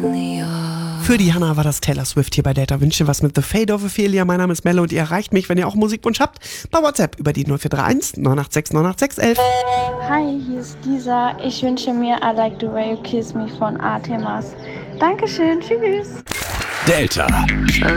Für die Hanna war das Taylor Swift hier bei Delta. Wünsche was mit The Fate of Ophelia. Mein Name ist Melle und ihr erreicht mich, wenn ihr auch einen Musikwunsch habt, bei WhatsApp über die 0431 986 986 11. Hi, hier ist Lisa. Ich wünsche mir I Like the Way You Kiss Me von Artemas. Dankeschön, tschüss. Delta.